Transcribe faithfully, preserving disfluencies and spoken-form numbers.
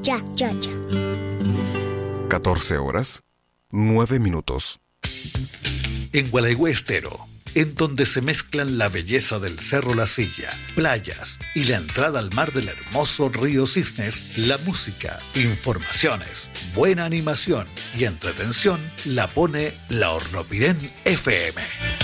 Ya, ya, ya. catorce horas, nueve minutos. En Gualeguay Estero, en donde se mezclan la belleza del Cerro La Silla, playas y la entrada al mar del hermoso río Cisnes, la música, informaciones, buena animación y entretención la pone la Hornopirén F M.